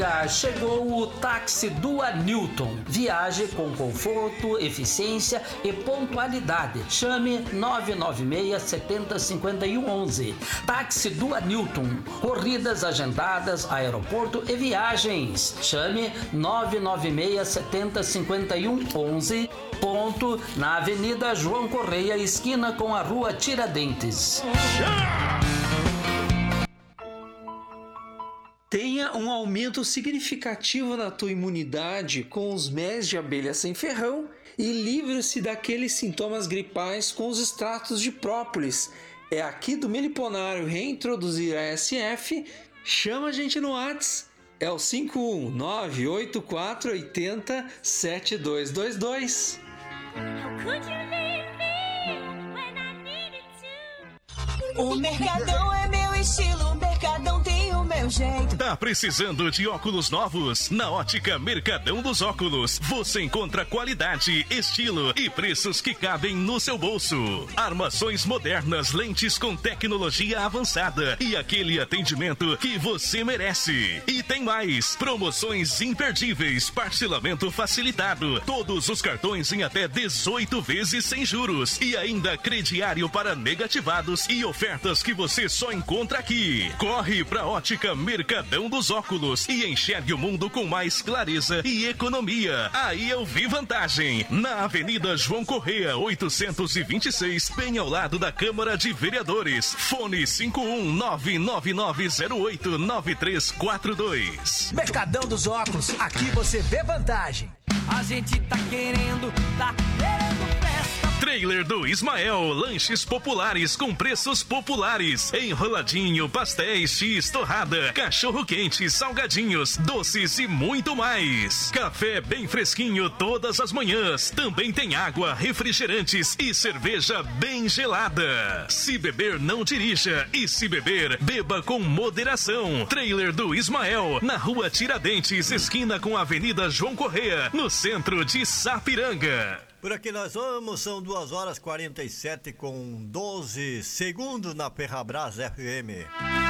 Sapiranga, chegou o táxi Dua Newton. Viaje com conforto, eficiência e pontualidade. Chame 996 70 51 11. Táxi Dua Newton. Corridas agendadas, aeroporto e viagens. Chame 996 70 51 11. Ponto na Avenida João Correia, esquina com a Rua Tiradentes. Tenha um aumento significativo na tua imunidade com os mel de abelha sem ferrão e livre-se daqueles sintomas gripais com os extratos de própolis. É aqui do Meliponário reintroduzir a SF. Chama a gente no WhatsApp. É o 51984807222. O Mercadão é meu estilo, o Mercadão tem o meu jeito. Tá precisando de óculos novos? Na Ótica Mercadão dos Óculos, você encontra qualidade, estilo e preços que cabem no seu bolso. Armações modernas, lentes com tecnologia avançada e aquele atendimento que você merece. E tem mais, promoções imperdíveis, parcelamento facilitado, todos os cartões em até 18 vezes sem juros e ainda crediário para negativados e ofertas que você só encontra aqui. Corre pra Ótica Mercadão dos Óculos e enxergue o mundo com mais clareza e economia. Aí eu vi vantagem. Na Avenida João Correia, 826, bem ao lado da Câmara de Vereadores. Fone 51999089342. Mercadão dos Óculos, aqui você vê vantagem. A gente tá querendo festa. Trailer do Ismael, lanches populares com preços populares, enroladinho, pastéis, X, torrada, cachorro quente, salgadinhos, doces e muito mais. Café bem fresquinho todas as manhãs, também tem água, refrigerantes e cerveja bem gelada. Se beber, não dirija, e se beber, beba com moderação. Trailer do Ismael, na Rua Tiradentes, esquina com a Avenida João Correia, no centro de Sapiranga. Por aqui nós vamos, são 2h47 com 12 segundos na Ferrabras FM.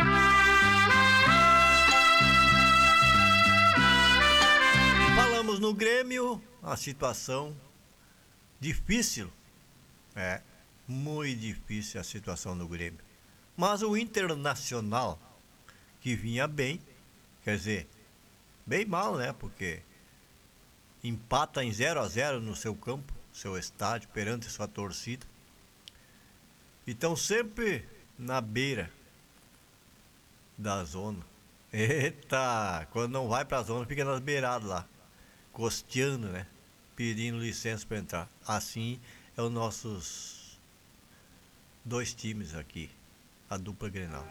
Falamos no Grêmio, a situação difícil, muito difícil a situação no Grêmio. Mas o Internacional, que vinha bem, quer dizer, bem mal, né, porque empata em 0-0 no seu campo, seu estádio, perante sua torcida. E estão sempre na beira da zona. Eita, quando não vai pra zona, fica nas beiradas lá, costeando, né? Pedindo licença para entrar. Assim é os nossos dois times aqui, a dupla Grenal.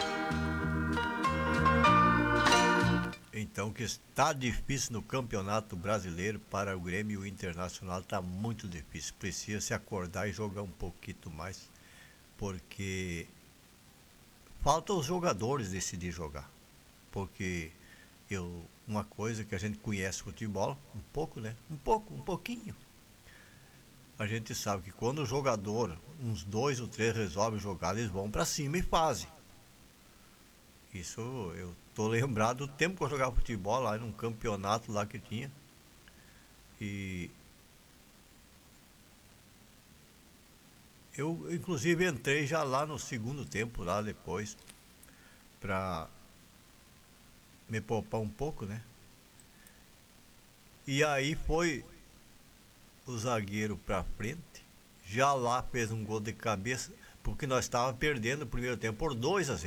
Então, que está difícil no Campeonato Brasileiro para o Grêmio, o Internacional está muito difícil. Precisa se acordar e jogar um pouquinho mais, porque falta os jogadores decidir jogar. Porque uma coisa que a gente conhece futebol, um pouco, né? Um pouquinho. A gente sabe que quando o jogador, uns 2 ou 3 resolvem jogar, eles vão para cima e fazem. Isso eu tô lembrado do tempo que eu jogava futebol lá num campeonato lá que tinha. E eu inclusive entrei já lá no segundo tempo lá depois pra me poupar um pouco, né? E aí foi o zagueiro pra frente, já lá fez um gol de cabeça, porque nós estávamos perdendo o primeiro tempo por 2-0.